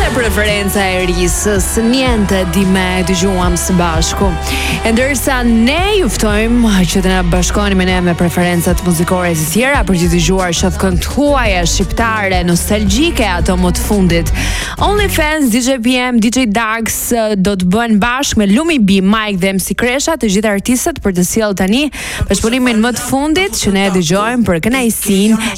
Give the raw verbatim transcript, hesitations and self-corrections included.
preferenca e risës, niente di me dëgjuam së bashku. E ndërsa ne ju ftojmë që të na bashkoni me ne me preferencat muzikore të tjera për të dëgjuar shoh këngët tuaja shqiptare nostalgjike ato më të fundit. OnlyFans, D J P M, D J Dax do të bëhen bashkë me Lumi B, Mike dhe M C Kresha, të gjithë artistët për të sjellë tani bashkëpunimin më të fundit që ne dëgjojmë për kënaqësinë